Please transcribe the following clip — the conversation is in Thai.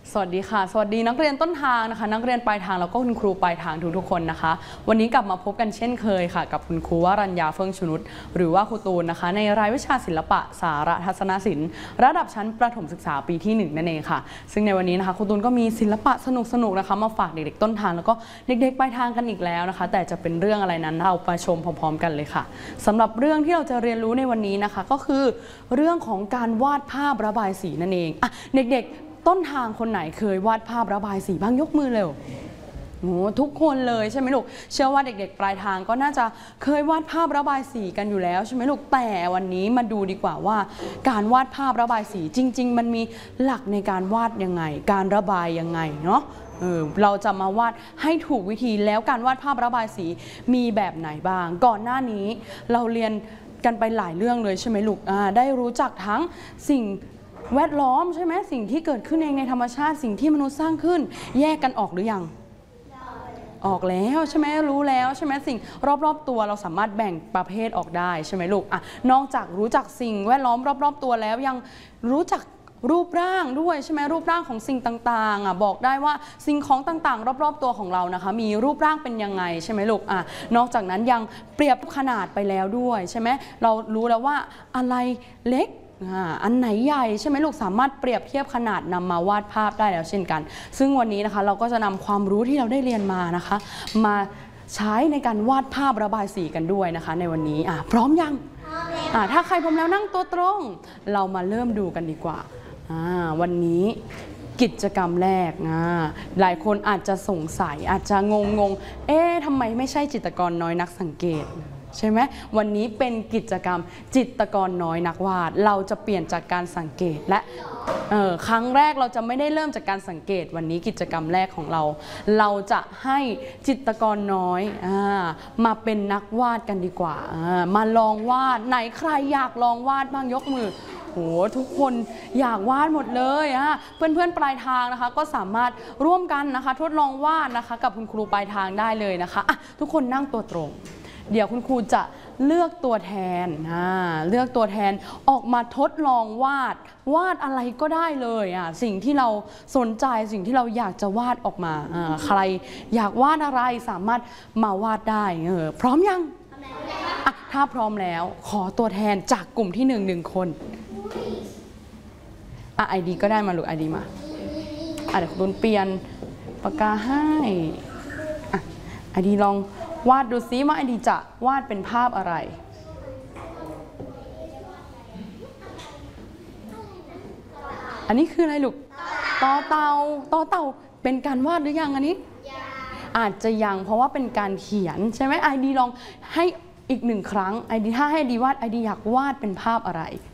สวัสดีค่ะสวัสดีนักเรียนต้นทางนะคะนักเรียนปลายทางแล้วก็คุณครูปลายทางทุกคนนะคะวันนี้กลับมาพบกันเช่นเคยค่ะกับคุณครูวรัญญาเฟื่องชุนุชหรือว่าครูตูนนะคะในรายวิชาศิลปะสารทัศนศิลป์ระดับชั้นประถมศึกษาปีที่1นั่นเองค่ะซึ่งในวันนี้นะคะครูตูนก็มีศิลปะสนุกๆนะคะมาฝากเด็กๆต้นทางแล้วก็เด็กๆปลายทางกันอีกแล้วนะคะแต่จะเป็นเรื่องอะไรนั้นเราไปชมพร้อมๆกันเลยค่ะสำหรับเรื่องที่เราจะเรียนรู้ในวันนี้นะคะก็คือเรื่องของการวาดภาพระบายสีนั่นเองเด็กๆต้นทางคนไหนเคยวาดภาพระบายสีบ้างยกมือเร็วโอ้ทุกคนเลยใช่ไหมลูกเชื่อว่าเด็กๆปลายทางก็น่าจะเคยวาดภาพระบายสีกันอยู่แล้วใช่ไหมลูกแต่วันนี้มาดูดีกว่าว่าการวาดภาพระบายสีจริงๆมันมีหลักในการวาดยังไงการระบายยังไงเนาะเราจะมาวาดให้ถูกวิธีแล้วการวาดภาพระบายสีมีแบบไหนบ้างก่อนหน้านี้เราเรียนกันไปหลายเรื่องเลยใช่ไหมลูกได้รู้จักทั้งสิ่งแวดล้อมใช่ไหมสิ่งที่เกิดขึ้นเองในธรรมชาติสิ่งที่มนุษย์สร้างขึ้นแยกกันออกหรือยังออกแล้วใช่ไหมรู้แล้วใช่ไหมสิ่งรอบๆตัวเราสามารถแบ่งประเภทออกได้ใช่ไหมลูกนอกจากรู้จักสิ่งแวดล้อมรอบๆตัวแล้วยังรู้จักรูปร่างด้วยใช่ไหมรูปร่างของสิ่งต่างๆบอกได้ว่าสิ่งของต่างๆรอบๆตัวของเรานะคะมีรูปร่างเป็นยังไงใช่ไหมลูกนอกจากนั้นยังเปรียบขนาดไปแล้วด้วยใช่ไหมเรารู้แล้วว่าอะไรเล็กอันไหนใหญ่ใช่ไหมลูกสามารถเปรียบเทียบขนาดนำมาวาดภาพได้แล้วเช่นกันซึ่งวันนี้นะคะเราก็จะนำความรู้ที่เราได้เรียนมานะคะมาใช้ในการวาดภาพระบายสีกันด้วยนะคะในวันนี้พร้อมยังถ้าใครพร้อมแล้วนั่งตัวตรงเรามาเริ่มดูกันดีกว่าวันนี้กิจกรรมแรกหลายคนอาจจะสงสัยอาจจะงงทำไมไม่ใช่จิตรกรน้อยนักสังเกตใช่ไหมวันนี้เป็นกิจกรรมจิตรกรน้อยนักวาดเราจะเปลี่ยนจากการสังเกตและครั้งแรกเราจะไม่ได้เริ่มจากการสังเกตวันนี้กิจกรรมแรกของเราจะให้จิตรกรน้อยมาเป็นนักวาดกันดีกว่ามาลองวาดไหนใครอยากลองวาดบ้างยกมือโหทุกคนอยากวาดหมดเลยเพื่อนๆปลายทางนะคะก็สามารถร่วมกันนะคะทดลองวาดนะคะกับคุณครูปลายทางได้เลยนะคะทุกคนนั่งตัวตรงเดี๋ยวคุณครูจะเลือกตัวแทนเลือกตัวแทนออกมาทดลองวาดอะไรก็ได้เลยสิ่งที่เราสนใจสิ่งที่เราอยากจะวาดออกมาใครอยากวาดอะไรสามารถมาวาดได้พร้อมยังถ้าพร้อมแล้วขอตัวแทนจากกลุ่มที่หนึ่งคนไอดีก็ได้มาลูกไอดีมาเดี๋ยวคุณเปลี่ยนปากกาให้ไอดีลองวาดดูซิว่าไอดีจะวาดเป็นภาพอะไรอันนี้คืออะไรลูกต่อเต่าเป็นการวาดหรือยังอันนี้อาจจะยังเพราะว่าเป็นการเขียนใช่ไหมไอดีลองให้อีก1 ครั้งไอดีถ้าให้ดีวาดไอดีอยากวาดเป็นภาพอะไร